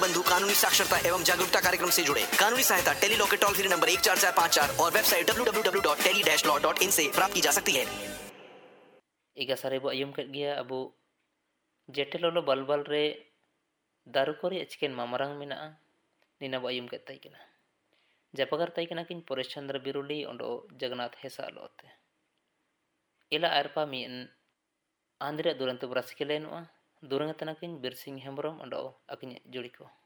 बंधु कानूनी साक्षरता एवं जागरूकता कार्यक्रम से जुड़े। कानूनी सहायता टेली लॉ के टोल फ्री नंबर 14454 और वेबसाइट www.tele-law.in से प्राप्त की जा सकती है। इगा सारे बो आयुम कर गया अबो जेटे लोलो बलबल रे दारू कोरी चिकेन मामरांग मिना निना बो आयुम कर ताई कना जपगर ताई कना किन परेश चंद्र बिरुली ओंडो जगन्नाथ हेसा लोते इला आरपा मिन आंध्र दुरंत ब्रसकेलेनुआ दुरंगतना किन बिरसिंग हेम्ब्रम ओंडो अकिन जुड़ी को